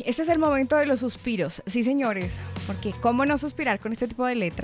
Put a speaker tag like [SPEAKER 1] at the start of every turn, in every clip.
[SPEAKER 1] este es el momento de los suspiros. Sí, señores, porque ¿cómo no suspirar con este tipo de letra?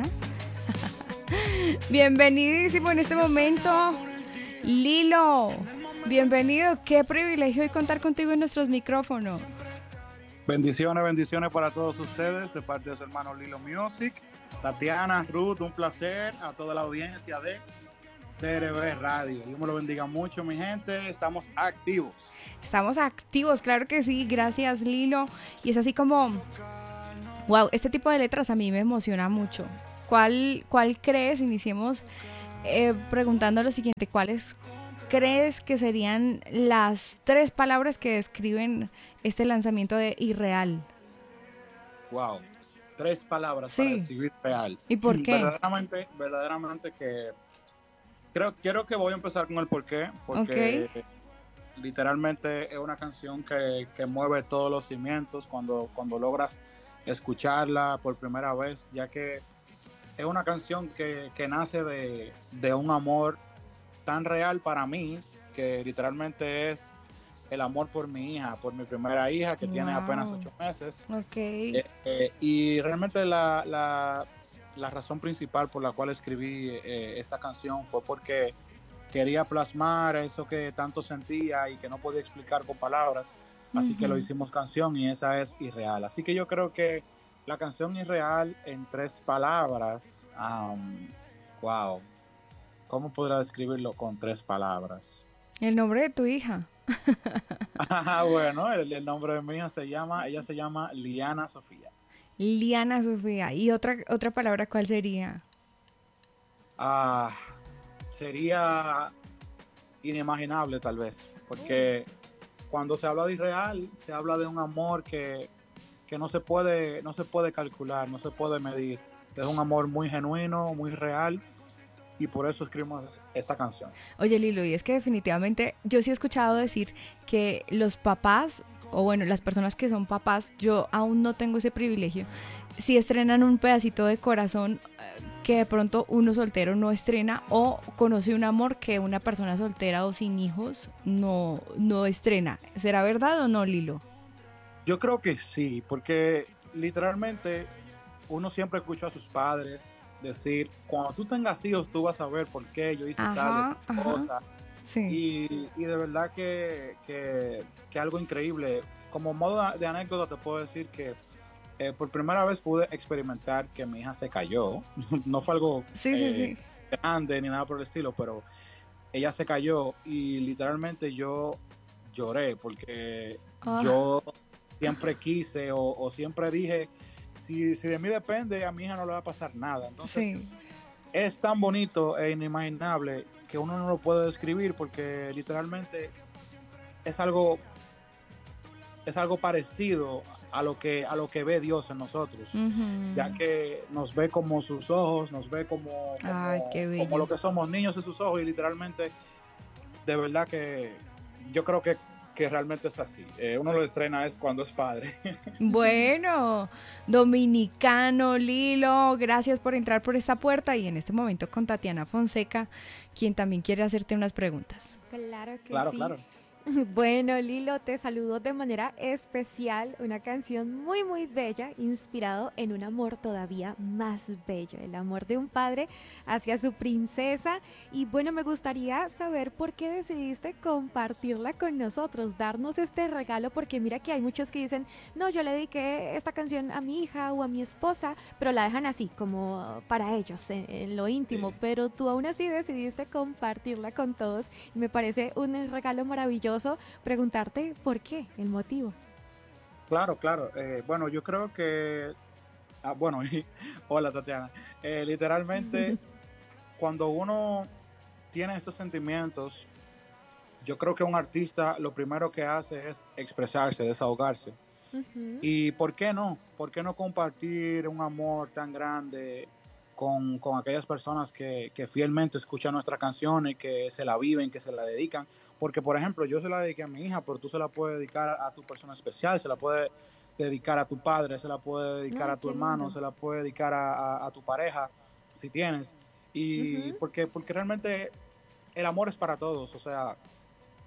[SPEAKER 1] Bienvenidísimo en este momento, Lilo. Bienvenido. Qué privilegio de contar contigo en nuestros micrófonos.
[SPEAKER 2] Bendiciones, bendiciones para todos ustedes de parte de su hermano Lilo Music. Tatiana, Ruth, un placer a toda la audiencia de CRB Radio. Dios me lo bendiga mucho, mi gente. Estamos activos.
[SPEAKER 1] Estamos activos, claro que sí. Gracias, Lilo. Y es así como, wow, este tipo de letras a mí me emociona mucho. ¿Cuál crees? Iniciemos preguntando lo siguiente. ¿Cuáles crees que serían las 3 palabras que describen este lanzamiento de Irreal?
[SPEAKER 2] Wow. 3 palabras para
[SPEAKER 1] Sí.
[SPEAKER 2] describir real.
[SPEAKER 1] ¿Y por qué?
[SPEAKER 2] Verdaderamente que quiero que voy a empezar con el porqué,
[SPEAKER 1] Ok.
[SPEAKER 2] porque literalmente es una canción que mueve todos los cimientos cuando logras escucharla por primera vez, ya que es una canción que nace de un amor tan real para mí, que literalmente es el amor por mi hija, por mi primera hija, que tiene apenas
[SPEAKER 1] Wow.
[SPEAKER 2] 8 meses.
[SPEAKER 1] Ok.
[SPEAKER 2] Y realmente la razón principal por la cual escribí esta canción fue porque quería plasmar eso que tanto sentía y que no podía explicar con palabras. Así que lo
[SPEAKER 1] Uh-huh.
[SPEAKER 2] hicimos canción y esa es Irreal. Así que yo creo que la canción Irreal en 3 palabras, wow, ¿cómo podría describirlo con 3 palabras?
[SPEAKER 1] El nombre de tu hija.
[SPEAKER 2] Bueno, el nombre de mi hija ella se llama Liana Sofía.
[SPEAKER 1] Liana Sofía. ¿Y otra palabra cuál sería?
[SPEAKER 2] Ah, sería inimaginable tal vez, porque cuando se habla de Irreal, se habla de un amor que no se puede calcular, no se puede medir. Es un amor muy genuino, muy real, y por eso escribimos esta canción.
[SPEAKER 1] Oye, Lilo, y es que definitivamente yo sí he escuchado decir que los papás, o bueno, las personas que son papás, yo aún no tengo ese privilegio, si estrenan un pedacito de corazón que de pronto uno soltero no estrena o conoce un amor que una persona soltera o sin hijos no estrena. ¿Será verdad o no, Lilo?
[SPEAKER 2] Yo creo que sí, porque literalmente uno siempre escucha a sus padres decir, cuando tú tengas hijos, tú vas a ver por qué yo hice tal o
[SPEAKER 1] Ajá,
[SPEAKER 2] tal
[SPEAKER 1] ajá,
[SPEAKER 2] cosa.
[SPEAKER 1] sí.
[SPEAKER 2] Y de verdad que algo increíble. Como modo de anécdota te puedo decir que por primera vez pude experimentar que mi hija se cayó. No fue algo
[SPEAKER 1] Sí, sí, sí.
[SPEAKER 2] grande ni nada por el estilo, pero ella se cayó y literalmente yo lloré porque
[SPEAKER 1] Ah,
[SPEAKER 2] yo siempre quise o siempre dije, si de mí depende, a mi hija no le va a pasar nada. Entonces,
[SPEAKER 1] sí.
[SPEAKER 2] es tan bonito e inimaginable que uno no lo puede describir porque literalmente es algo, es algo parecido a lo que ve Dios en nosotros, ya
[SPEAKER 1] Ujú.
[SPEAKER 2] que nos ve como sus ojos, nos ve
[SPEAKER 1] Ay, qué
[SPEAKER 2] como
[SPEAKER 1] bello.
[SPEAKER 2] lo que somos, niños en sus ojos, y literalmente, de verdad que yo creo que realmente es así. Uno lo estrena es cuando es padre.
[SPEAKER 1] Bueno, dominicano, Lilo, gracias por entrar por esta puerta y en este momento con Tatiana Fonseca, quien también quiere hacerte unas preguntas.
[SPEAKER 3] Claro que
[SPEAKER 2] Claro,
[SPEAKER 3] sí.
[SPEAKER 2] claro.
[SPEAKER 3] Bueno, Lilo, te saludo de manera especial. Una canción muy, muy bella, inspirado en un amor todavía más bello, el amor de un padre hacia su princesa. Y bueno, me gustaría saber por qué decidiste compartirla con nosotros, darnos este regalo, porque mira que hay muchos que dicen, no, yo le dediqué esta canción a mi hija o a mi esposa, pero la dejan así, como para ellos, en lo íntimo.
[SPEAKER 2] Sí.
[SPEAKER 3] Pero tú aún así decidiste compartirla con todos y me parece un regalo maravilloso preguntarte por qué, el motivo.
[SPEAKER 2] Claro, claro. Bueno, yo creo que, bueno, hola Tatiana. Literalmente, cuando uno tiene estos sentimientos, yo creo que un artista lo primero que hace es expresarse, desahogarse.
[SPEAKER 3] Ujú.
[SPEAKER 2] ¿Y por qué no? ¿Por qué no compartir un amor tan grande con aquellas personas que fielmente escuchan nuestras canciones, que se la viven, que se la dedican? Porque, por ejemplo, yo se la dediqué a mi hija, pero tú se la puedes dedicar a tu persona especial, se la puedes dedicar a tu padre, se la puedes dedicar
[SPEAKER 3] Ay,
[SPEAKER 2] a tu
[SPEAKER 3] qué
[SPEAKER 2] hermano,
[SPEAKER 3] lindo.
[SPEAKER 2] se la puedes dedicar a tu pareja, si tienes. Y
[SPEAKER 3] Ujú.
[SPEAKER 2] porque realmente el amor es para todos, o sea,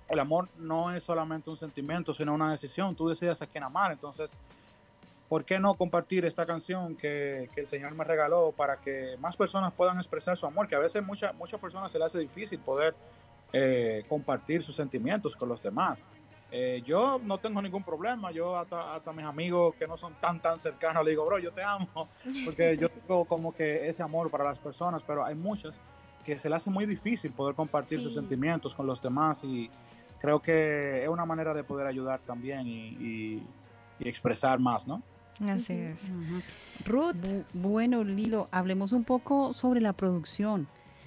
[SPEAKER 2] el amor no es solamente un sentimiento, sino una decisión. Tú decides a quién amar. Entonces, ¿por qué no compartir esta canción que el Señor me regaló para que más personas puedan expresar su amor? Que a veces muchas personas se les hace difícil poder compartir sus sentimientos con los demás. Yo no tengo ningún problema, yo hasta mis amigos que no son tan cercanos le digo, bro, yo te amo, porque yo tengo como que ese amor para las personas, pero hay muchas que se les hace muy difícil poder compartir sus
[SPEAKER 3] Sí.
[SPEAKER 2] sentimientos con los demás y creo que es una manera de poder ayudar también y expresar más, ¿no?
[SPEAKER 1] Así
[SPEAKER 3] Ujú.
[SPEAKER 1] es.
[SPEAKER 4] Ujú.
[SPEAKER 1] Ruth,
[SPEAKER 4] Bueno, Lilo, hablemos un poco sobre la producción.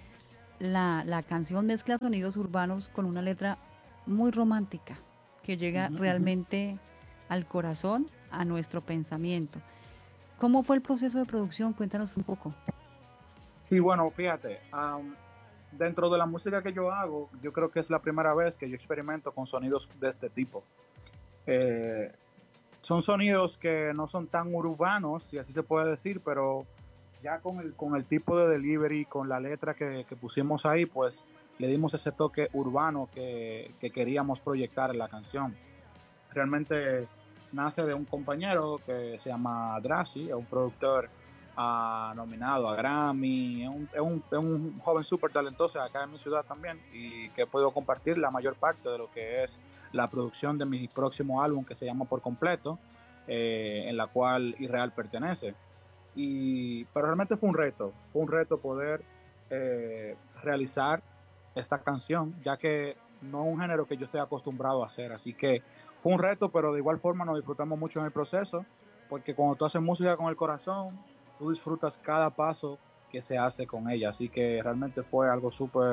[SPEAKER 4] La canción mezcla sonidos urbanos con una letra muy romántica que llega
[SPEAKER 2] Ujú, ujú.
[SPEAKER 4] realmente al corazón, a nuestro pensamiento. ¿Cómo fue el proceso de producción? Cuéntanos un poco.
[SPEAKER 2] Sí, bueno, fíjate, dentro de la música que yo hago, yo creo que es la primera vez que yo experimento con sonidos de este tipo. Eh, Son sonidos que no son tan urbanos, si así se puede decir, pero ya con el tipo de delivery, con la letra que pusimos ahí, pues le dimos ese toque urbano que queríamos proyectar en la canción. Realmente nace de un compañero que se llama Drashi, es un productor nominado a Grammy, es un joven súper talentoso acá en mi ciudad también y que he podido compartir la mayor parte de lo que es la producción de mi próximo álbum que se llama Por Completo, en la cual Israel pertenece. Pero realmente fue un reto poder realizar esta canción, ya que no es un género que yo esté acostumbrado a hacer, así que fue un reto, pero de igual forma nos disfrutamos mucho en el proceso, porque cuando tú haces música con el corazón, tú disfrutas cada paso que se hace con ella, así que realmente fue algo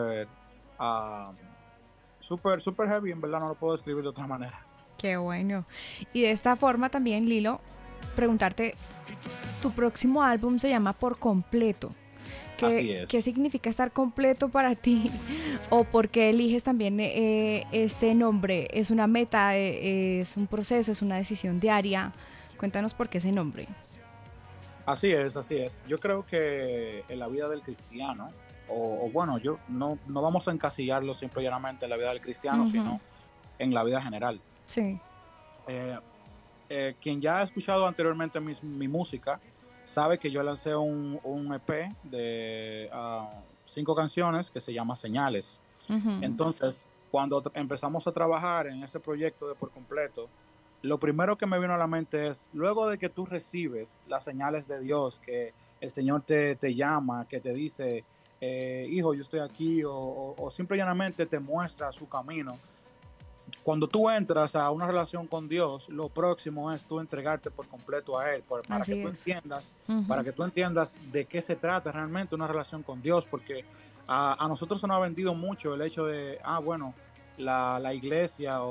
[SPEAKER 2] ah, súper heavy, en verdad no lo puedo describir de otra manera.
[SPEAKER 1] qué bueno. Y de esta forma también, Lilo, preguntarte, tu próximo álbum se llama Por Completo.
[SPEAKER 2] Así
[SPEAKER 1] ¿Qué
[SPEAKER 2] es.
[SPEAKER 1] significa estar completo para ti? ¿O por qué eliges también este nombre? ¿Es una meta? ¿Es un proceso? ¿Es una decisión diaria? Cuéntanos por qué ese nombre.
[SPEAKER 2] Así es, así es. Yo creo que en la vida del cristiano, o bueno, yo no vamos a encasillarlo simple y llanamente en la vida del cristiano,
[SPEAKER 1] Ujú.
[SPEAKER 2] sino en la vida general.
[SPEAKER 1] Sí.
[SPEAKER 2] Eh, Quien ya ha escuchado anteriormente mi música, sabe que yo lancé un EP de 5 canciones que se llama Señales.
[SPEAKER 1] Ujú.
[SPEAKER 2] Entonces, cuando empezamos a trabajar en ese proyecto de Por Completo, lo primero que me vino a la mente es, luego de que tú recibes las señales de Dios, que el Señor te llama, que te dice, hijo, yo estoy aquí, o simple y llanamente te muestra su camino, cuando tú entras a una relación con Dios, lo próximo es tú entregarte por completo a Él,
[SPEAKER 1] Así es.
[SPEAKER 2] para
[SPEAKER 1] Ujú.
[SPEAKER 2] que tú entiendas de qué se trata realmente una relación con Dios, porque a nosotros se nos ha vendido mucho el hecho de, bueno, la iglesia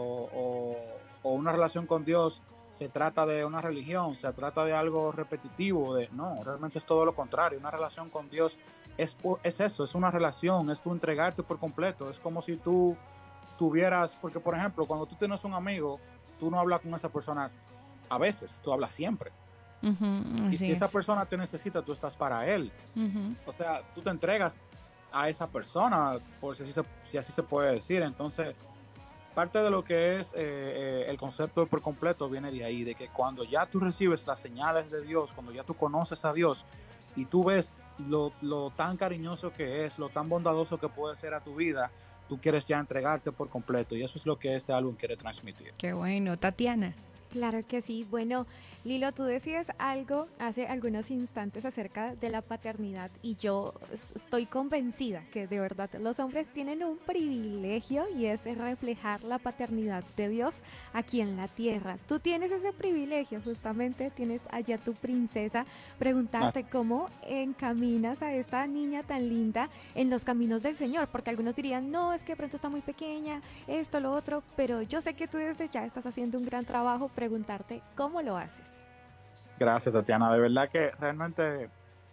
[SPEAKER 2] o una relación con Dios se trata de una religión, se trata de algo repetitivo, no, realmente es todo lo contrario, una relación con Dios es eso, es una relación, es tú entregarte por completo, es como si tú tuvieras, porque por ejemplo, cuando tú tienes un amigo, tú no hablas con esa persona a veces, tú hablas siempre.
[SPEAKER 1] Ujú.
[SPEAKER 2] Y
[SPEAKER 1] Así
[SPEAKER 2] si esa
[SPEAKER 1] es.
[SPEAKER 2] persona te necesita, tú estás para él.
[SPEAKER 1] Ujú.
[SPEAKER 2] O sea, tú te entregas a esa persona, por si así se puede decir. Entonces, parte de lo que es el concepto de por completo viene de ahí, de que cuando ya tú recibes las señales de Dios, cuando ya tú conoces a Dios y tú ves lo tan cariñoso que es, lo tan bondadoso que puede ser a tu vida, tú quieres ya entregarte por completo y eso es lo que este álbum quiere transmitir.
[SPEAKER 1] Qué bueno. Tatiana.
[SPEAKER 3] Claro que sí. Bueno, Lilo, tú decías algo hace algunos instantes acerca de la paternidad y yo estoy convencida que de verdad los hombres tienen un privilegio y es reflejar la paternidad de Dios aquí en la tierra. Tú tienes ese privilegio, justamente tienes allá tu princesa,
[SPEAKER 2] Ah,
[SPEAKER 3] preguntarte cómo encaminas a esta niña tan linda en los caminos del Señor, porque algunos dirían, no, es que de pronto está muy pequeña, esto, lo otro, pero yo sé que tú desde ya estás haciendo un gran trabajo, preguntarte cómo lo haces.
[SPEAKER 2] Gracias, Tatiana. De verdad que realmente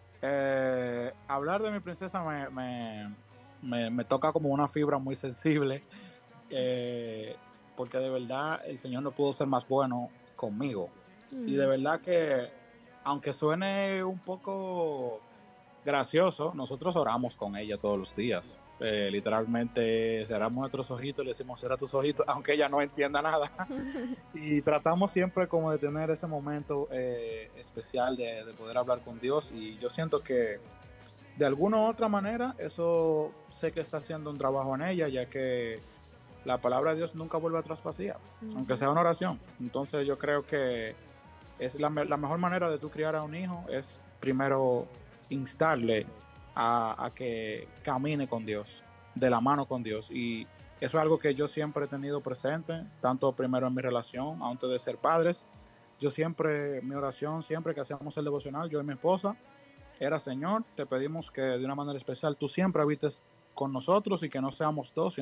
[SPEAKER 2] hablar de mi princesa me toca como una fibra muy sensible, eh, porque de verdad el Señor no pudo ser más bueno conmigo. Y de
[SPEAKER 3] Mm,
[SPEAKER 2] verdad que, aunque suene un poco gracioso, nosotros oramos con ella todos los días. Literalmente cerramos nuestros ojitos, le decimos cierra tus ojitos, aunque ella no entienda nada. Y tratamos siempre como de tener ese momento especial de poder hablar con Dios. Y yo siento que de alguna u otra manera eso sé que está haciendo un trabajo en ella, ya que la palabra de Dios nunca vuelve atrás vacía, aunque sea una oración. Entonces yo creo que es la mejor manera de tú criar a un hijo es primero instarle a que camine con Dios, de la mano con Dios. Y eso es algo que yo siempre he tenido presente, tanto primero en mi relación, antes de ser padres. Yo siempre, mi oración, siempre que hacíamos el devocional, yo y mi esposa, era: Señor, te pedimos que de una manera especial tú siempre habites con nosotros y que no seamos dos,